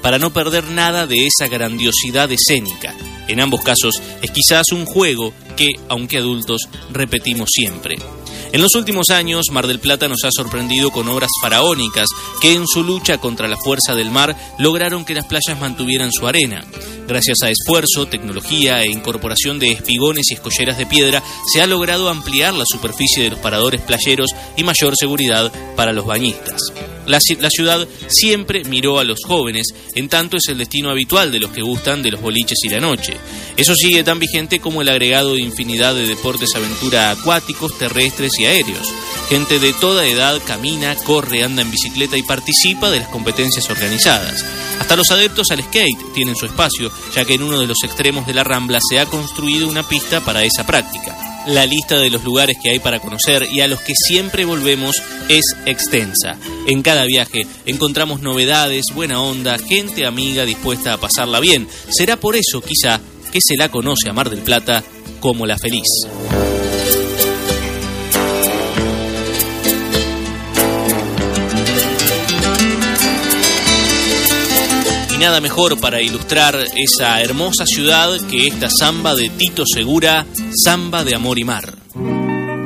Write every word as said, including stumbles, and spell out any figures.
para no perder nada de esa grandiosidad escénica. En ambos casos es quizás un juego que, aunque adultos, repetimos siempre. En los últimos años, Mar del Plata nos ha sorprendido con obras faraónicas que en su lucha contra la fuerza del mar lograron que las playas mantuvieran su arena. Gracias a esfuerzo, tecnología e incorporación de espigones y escolleras de piedra, se ha logrado ampliar la superficie de los paradores playeros y mayor seguridad para los bañistas. La, la ciudad siempre miró a los jóvenes, en tanto es el destino habitual de los que gustan de los boliches y la noche. Eso sigue tan vigente como el agregado de infinidad de deportes aventura acuáticos, terrestres y aéreos. Gente de toda edad camina, corre, anda en bicicleta y participa de las competencias organizadas. Hasta los adeptos al skate tienen su espacio, ya que en uno de los extremos de la Rambla se ha construido una pista para esa práctica. La lista de los lugares que hay para conocer y a los que siempre volvemos es extensa. En cada viaje encontramos novedades, buena onda, gente amiga dispuesta a pasarla bien. Será por eso, quizá, que se la conoce a Mar del Plata como La Feliz. Nada mejor para ilustrar esa hermosa ciudad que esta samba de Tito Segura, Samba de Amor y Mar.